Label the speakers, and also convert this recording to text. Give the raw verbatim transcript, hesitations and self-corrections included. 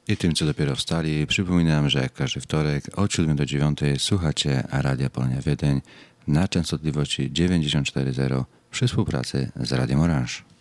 Speaker 1: I tym, co dopiero wstali, przypominam, że jak każdy wtorek od siódmej do dziewiątej słuchacie Radia Polonia Wiedeń na częstotliwości dziewięćdziesiąt cztery zero przy współpracy z Radiem Orange.